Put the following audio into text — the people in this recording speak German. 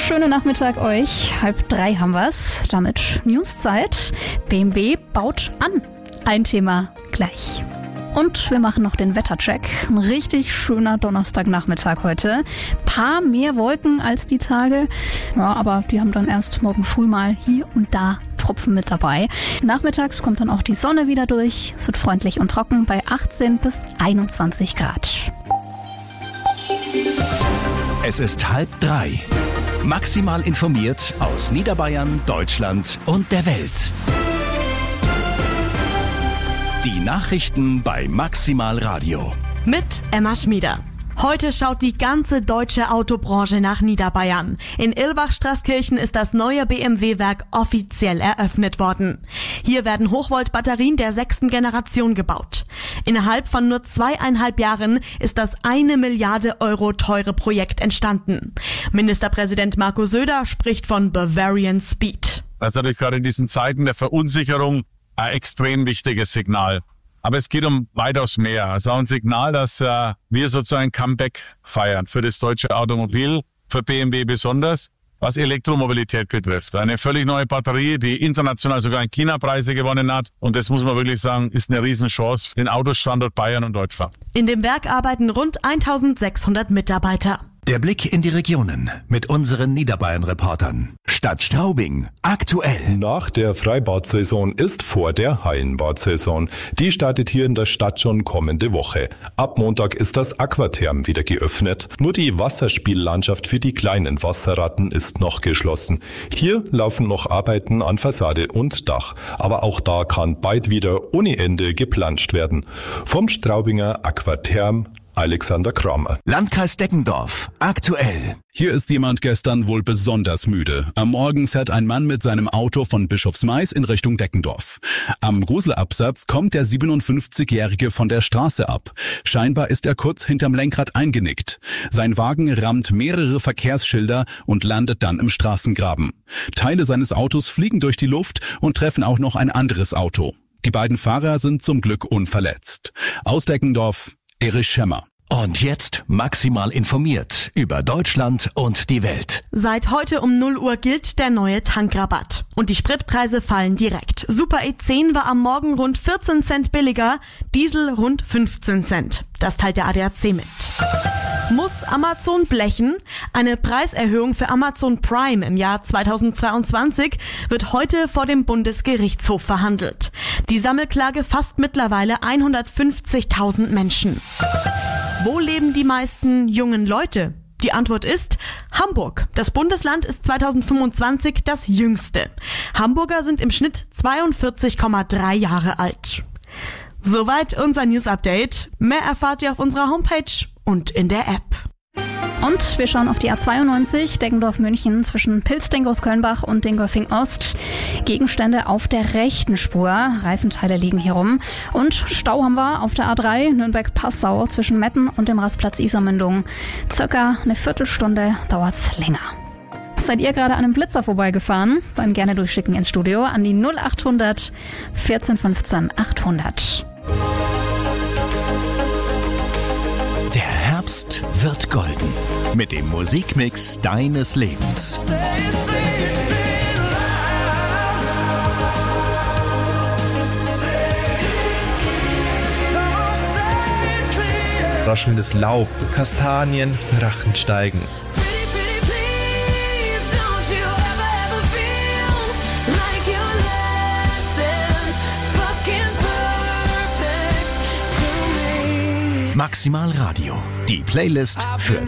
Schönen Nachmittag euch. 2:30 haben wir's. Damit Newszeit. BMW baut an. Ein Thema gleich. Und wir machen noch den Wettercheck. Ein richtig schöner Donnerstagnachmittag heute. Paar mehr Wolken als die Tage. Ja, aber die haben dann erst morgen früh mal hier und da Tropfen mit dabei. Nachmittags kommt dann auch die Sonne wieder durch. Es wird freundlich und trocken bei 18 bis 21 Grad. Es ist 2:30. Maximal informiert aus Niederbayern, Deutschland und der Welt. Die Nachrichten bei Maximal Radio. Mit Emma Schmieder. Heute schaut die ganze deutsche Autobranche nach Niederbayern. In Irlbach-Straßkirchen ist das neue BMW-Werk offiziell eröffnet worden. Hier werden Hochvolt-Batterien der 6. Generation gebaut. Innerhalb von nur 2,5 Jahren ist das 1 Milliarde Euro teure Projekt entstanden. Ministerpräsident Markus Söder spricht von Bavarian Speed. Das ist natürlich gerade in diesen Zeiten der Verunsicherung ein extrem wichtiges Signal. Aber es geht um weitaus mehr. Also ein Signal, dass wir sozusagen ein Comeback feiern für das deutsche Automobil, für BMW besonders, was Elektromobilität betrifft. Eine völlig neue Batterie, die international sogar in China Preise gewonnen hat. Und das muss man wirklich sagen, ist eine Riesenchance für den Autostandort Bayern und Deutschland. In dem Werk arbeiten rund 1600 Mitarbeiter. Der Blick in die Regionen mit unseren Niederbayern-Reportern. Stadt Straubing, aktuell. Nach der Freibad-Saison ist vor der Hallenbad-Saison. Die startet hier in der Stadt schon kommende Woche. Ab Montag ist das Aquatherm wieder geöffnet. Nur die Wasserspiellandschaft für die kleinen Wasserratten ist noch geschlossen. Hier laufen noch Arbeiten an Fassade und Dach. Aber auch da kann bald wieder ohne Ende geplanscht werden. Vom Straubinger Aquatherm Alexander Kramer. Landkreis Deggendorf, aktuell. Hier ist jemand gestern wohl besonders müde. Am Morgen fährt ein Mann mit seinem Auto von Bischofsmais in Richtung Deggendorf. Am Gruselabsatz kommt der 57-Jährige von der Straße ab. Scheinbar ist er kurz hinterm Lenkrad eingenickt. Sein Wagen rammt mehrere Verkehrsschilder und landet dann im Straßengraben. Teile seines Autos fliegen durch die Luft und treffen auch noch ein anderes Auto. Die beiden Fahrer sind zum Glück unverletzt. Aus Deggendorf, Erich Schemmer. Und jetzt maximal informiert über Deutschland und die Welt. Seit heute um 0 Uhr gilt der neue Tankrabatt. Und die Spritpreise fallen direkt. Super E10 war am Morgen rund 14 Cent billiger, Diesel rund 15 Cent. Das teilt der ADAC mit. Muss Amazon blechen? Eine Preiserhöhung für Amazon Prime im Jahr 2022 wird heute vor dem Bundesgerichtshof verhandelt. Die Sammelklage fasst mittlerweile 150.000 Menschen. Wo leben die meisten jungen Leute? Die Antwort ist Hamburg. Das Bundesland ist 2025 das jüngste. Hamburger sind im Schnitt 42,3 Jahre alt. Soweit unser News-Update. Mehr erfahrt ihr auf unserer Homepage und in der App. Und wir schauen auf die A92, Deggendorf-München zwischen Pilzding-Großkölnbach und Dingolfing Ost. Gegenstände auf der rechten Spur, Reifenteile liegen hier rum. Und Stau haben wir auf der A3 Nürnberg-Passau zwischen Metten und dem Rastplatz Isarmündung. Circa eine Viertelstunde dauert's länger. Seid ihr gerade an einem Blitzer vorbeigefahren? Dann gerne durchschicken ins Studio an die 0800 14 15 800. Der Herbst wird golden mit dem Musikmix deines Lebens. Raschelndes Laub, Kastanien, Drachen steigen. Maximal Radio, die Playlist für